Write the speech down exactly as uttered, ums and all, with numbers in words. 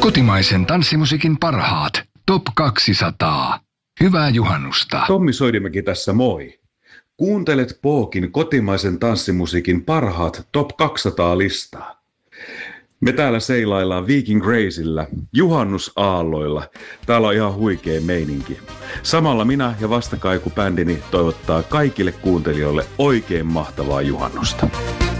Kotimaisen tanssimusiikin parhaat. Top kaksisataa. Hyvää juhannusta. Tommi Soidimäki tässä moi. Kuuntelet Pookin kotimaisen tanssimusiikin parhaat Top kaksisataa listaa. Me täällä seilaillaan Viking Graceillä, juhannusaalloilla. Täällä on ihan huikea meininki. Samalla minä ja Vastakaiku bändini toivottaa kaikille kuuntelijoille oikein mahtavaa juhannusta.